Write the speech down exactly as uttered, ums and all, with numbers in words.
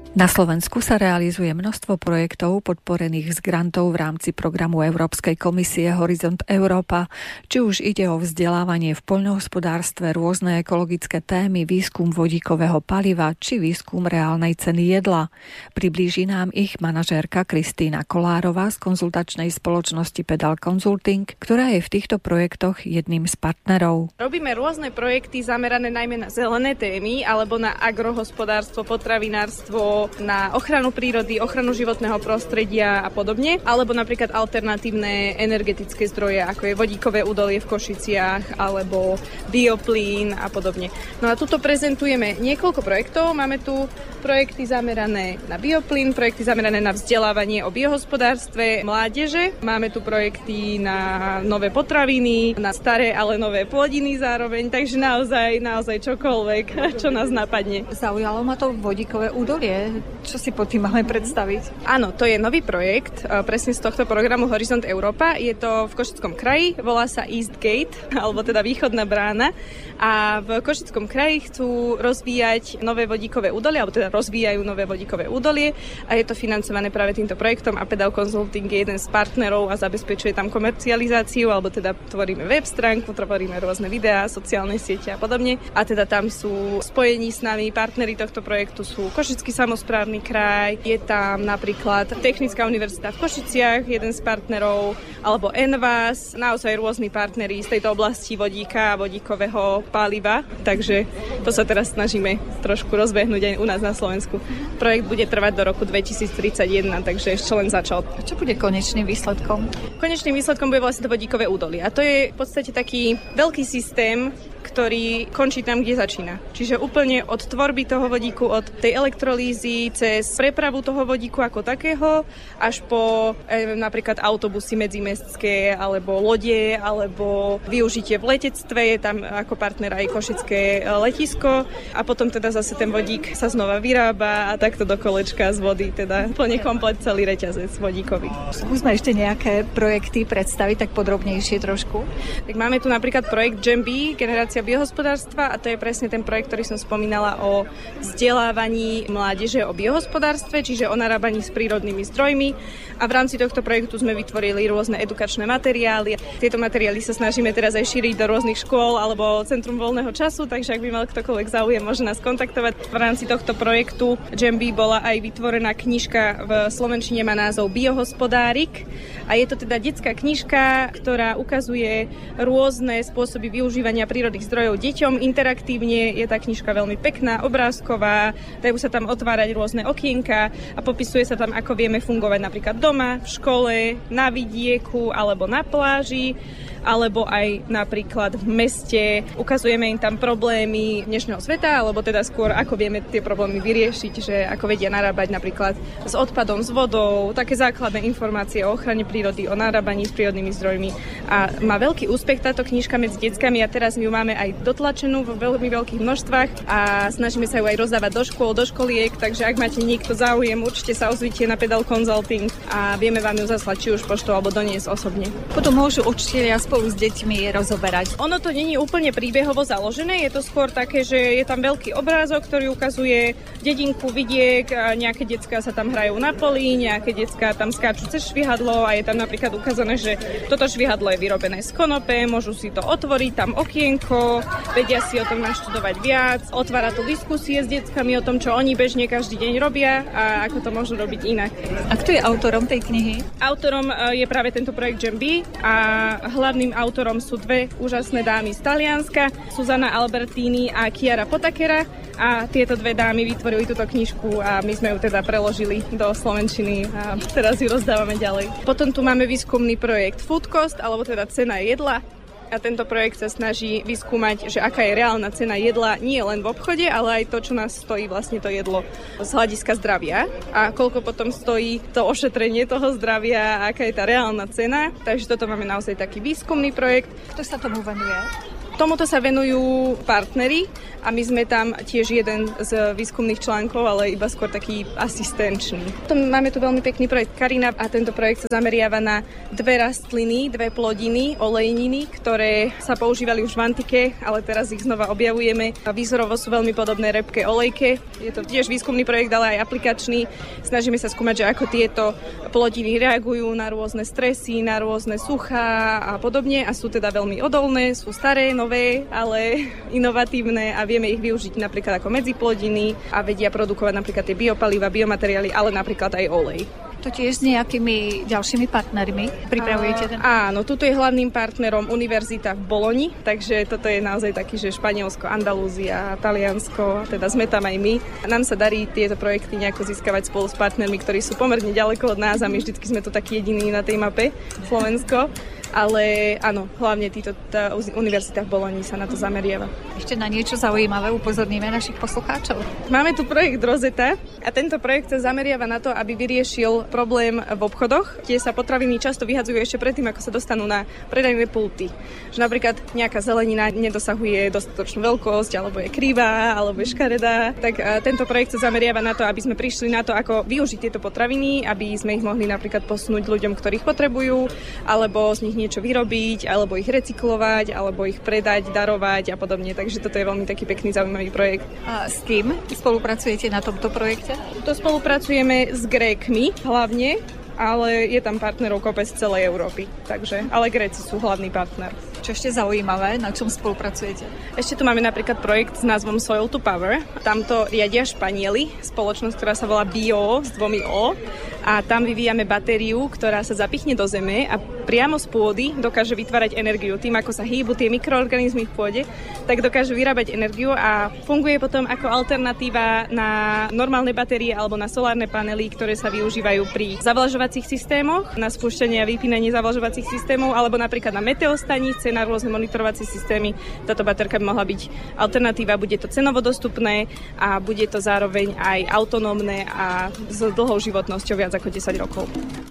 Na Slovensku sa realizuje množstvo projektov podporených z grantov v rámci programu Európskej komisie Horizont Európa. Či už ide o vzdelávanie v poľnohospodárstve, rôzne ekologické témy, výskum vodíkového paliva či výskum reálnej ceny jedla. Priblíži nám ich manažérka Kristína Kolárová z konzultačnej spoločnosti Pedal Consulting, ktorá je v týchto projektoch jedným z partnerov. Robíme rôzne projekty zamerané najmä na zelené témy alebo na agrohospodárstvo, potravinárstvo, na ochranu prírody, ochranu životného prostredia a podobne, alebo napríklad alternatívne energetické zdroje, ako je vodíkové údolie v Košiciach alebo bioplyn a podobne. No a tuto prezentujeme niekoľko projektov. Máme tu projekty zamerané na bioplyn, projekty zamerané na vzdelávanie o biohospodárstve mládeže. Máme tu projekty na nové potraviny, na staré, ale nové plodiny zároveň, takže naozaj, naozaj čokoľvek, čo nás napadne. Zaujalo ma to vodíkové údolie. Čo si pod tým máme predstaviť? Áno, to je nový projekt, presne z tohto programu Horizont Európa. Je to v Košickom kraji, volá sa East Gate, alebo teda východná brána. A v Košickom kraji chcú rozvíjať nové vodíkové údolie, alebo teda rozvíjajú nové vodíkové údolie a je to financované práve týmto projektom a Pedal Consulting je jeden z partnerov a zabezpečuje tam komercializáciu, alebo teda tvoríme web stránku, tvoríme rôzne videá, sociálne siete a podobne. A teda tam sú spojení s nami, partneri tohto projektu sú Košický samosprávny kraj, je tam napríklad Technická univerzita v Košiciach, jeden z partnerov, alebo Envas, naozaj rôzni partneri z tejto oblasti vodíka a vodíkového paliva, takže to sa teraz snažíme trošku rozbehnúť aj u nás na Slovensku. Projekt bude trvať do roku dvetisíctridsaťjeden, takže ešte len začal. Čo bude konečným výsledkom? Konečným výsledkom bude vlastne to vodíkové údolie a to je v podstate taký veľký systém, ktorý končí tam, kde začína. Čiže úplne od tvorby toho vodíku, od tej elektrolízy, cez prepravu toho vodíku ako takého, až po e, napríklad autobusy medzimestské, alebo lode, alebo využitie v letectve, je tam ako partner aj Košické letisko a potom teda zase ten vodík sa znova vyrába a takto do kolečka z vody, teda plne komplet celý reťazec vodíkový. Skúsme ešte nejaké projekty predstaviť tak podrobnejšie trošku. Tak máme tu napríklad projekt Jambi, generácia biohospodárstva a to je presne ten projekt, ktorý som spomínala o vzdelávaní mládeže o biohospodárstve, čiže o narábaní s prírodnými zdrojmi a v rámci tohto projektu sme vytvorili rôzne edukačné materiály. Tieto materiály sa snažíme teraz aj šíriť do rôznych škôl alebo Centrum voľného času, takže ak by mal ktokoľvek záujem, môže nás kontaktovať. V rámci tohto projektu Jambi bola aj vytvorená knižka, v slovenčine má názov Biohospodárik a je to teda detská knižka, ktorá ukazuje rôzne spôsoby využívania prírodných zdrojov deťom interaktívne. Je tá knižka veľmi pekná, obrázková, dajú sa tam otvárať rôzne okienka a popisuje sa tam, ako vieme fungovať napríklad doma, v škole, na vidieku alebo na pláži, alebo aj napríklad v meste. Ukazujeme im tam problémy dnešného sveta, alebo teda skôr ako vieme tie problémy vyriešiť, že ako vedia narábať napríklad s odpadom, s vodou, také základné informácie o ochrane prírody, o narábaní s prírodnými zdrojmi. A má veľký úspech táto knižka medzi deckami a teraz my ju máme aj dotlačenú vo veľmi veľkých množstvách a snažíme sa ju aj rozdávať do škôl, do školiek, takže ak máte niekto záujem, určite sa ozvite na Pedal Consulting a vieme vám ju zaslať či už poštou alebo doniesť osobne. Potom môžu učitelia spolu s deťmi rozoberať. Ono to nie je úplne príbehovo založené, je to skôr také, že je tam veľký obrázok, ktorý ukazuje dedinku, vidiek, nejaké decká sa tam hrajú na poli, nejaké decká tam skáču cez švihadlo a je tam napríklad ukázané, že toto švihadlo je vyrobené z konope, môžu si to otvoriť, tam okienko, vedia si o tom naštudovať viac, otvára to diskusie s deckami o tom, čo oni bežne každý deň robia a ako to môžu robiť inak. A kto je autorom tej knihy? Autorom je práve tento projekt Jambi a hlavným autorom sú dve úžasné dámy z Talianska, Susana Albertini a Chiara Potakera a tieto dve dámy vytvorili túto knižku a my sme ju teda preložili do slovenčiny a teraz ju rozdávame ďalej. Potom tu máme výskumný projekt Food Cost, alebo teda cena jedla. A tento projekt sa snaží vyskúmať, že aká je reálna cena jedla nie len v obchode, ale aj to, čo nás stojí vlastne to jedlo z hľadiska zdravia a koľko potom stojí to ošetrenie toho zdravia a aká je tá reálna cena. Takže toto máme naozaj taký výskumný projekt. Kto sa tomu venuje? Tomuto sa venujú partneri a my sme tam tiež jeden z výskumných článkov, ale iba skôr taký asistenčný. Máme tu veľmi pekný projekt Karina a tento projekt sa zameriava na dve rastliny, dve plodiny, olejniny, ktoré sa používali už v antike, ale teraz ich znova objavujeme. Výzorovo sú veľmi podobné repke olejke. Je to tiež výskumný projekt, ale aj aplikačný. Snažíme sa skúmať, že ako tieto plodiny reagujú na rôzne stresy, na rôzne suchá a podobne a sú teda veľmi odolné, sú staré, nové, ale inovatívne a vieme ich využiť napríklad ako medziplodiny a vedia produkovať napríklad tie biopaliva, biomateriály, ale napríklad aj olej. To tiež s nejakými ďalšími partnermi pripravujete ten? A, áno, tuto je hlavným partnerom univerzita v Boloni, takže toto je naozaj taký, že Španielsko, Andalúzia, Taliansko, teda sme tam aj my. A nám sa darí tieto projekty nejako získavať spolu s partnermi, ktorí sú pomerne ďaleko od nás a my vždycky sme tu takí jediní na tej mape, Slovensko. Ale áno, hlavne títo, tá univerzita v Boloni sa na to zameriava. Ešte na niečo zaujímavé upozorníme našich poslucháčov. Máme tu projekt Rosetta a tento projekt sa zameriava na to, aby vyriešil problém v obchodoch, kde sa potraviny často vyhadzujú ešte predtým, ako sa dostanú na predajné pulty. Že napríklad nejaká zelenina nedosahuje dostatočnú veľkosť, alebo je krivá, alebo je škaredá. Tak tento projekt sa zameriava na to, aby sme prišli na to, ako využiť tieto potraviny, aby sme ich mohli napríklad posunúť ľuďom, ktorých potrebujú, alebo z nich niečo vyrobiť, alebo ich recyklovať, alebo ich predať, darovať a podobne. Takže toto je veľmi taký pekný, zaujímavý projekt. A s kým spolupracujete na tomto projekte? To spolupracujeme s Grékmi hlavne, ale je tam partnerov kopec z celej Európy. Takže, ale Gréci sú hlavný partner. Čo ešte zaujímavé, na čom spolupracujete? Ešte tu máme napríklad projekt s názvom Soil to Power. Tamto riadia Španieli, spoločnosť, ktorá sa volá Bio s dvomi O. A tam vyvíjame batériu, ktorá sa zapichne do zeme a priamo z pôdy dokáže vytvárať energiu. Tým, ako sa hýbu tie mikroorganizmy v pôde, tak dokáže vyrábať energiu a funguje potom ako alternatíva na normálne batérie alebo na solárne panely, ktoré sa využívajú pri zavlažovacích systémoch, na spúšťanie a vypínanie zavlažovacích systémov alebo napríklad na meteostanice, na rôzne monitorovacie systémy. Táto baterka by mohla byť alternatíva, bude to cenovo dostupné a bude to zároveň aj autonómne a s dlhou životnosťou viac ako desať rokov.